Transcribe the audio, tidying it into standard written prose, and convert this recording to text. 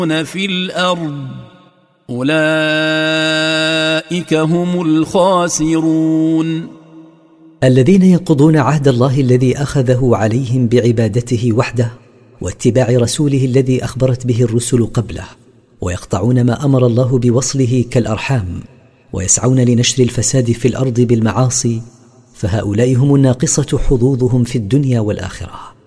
في الأرض أولئك هم الخاسرون. الذين ينقضون عهد الله الذي أخذه عليهم بعبادته وحده واتباع رسوله الذي أخبرت به الرسل قبله، ويقطعون ما أمر الله بوصله كالأرحام، ويسعون لنشر الفساد في الأرض بالمعاصي، فهؤلاء هم الناقصة حظوظهم في الدنيا والآخرة.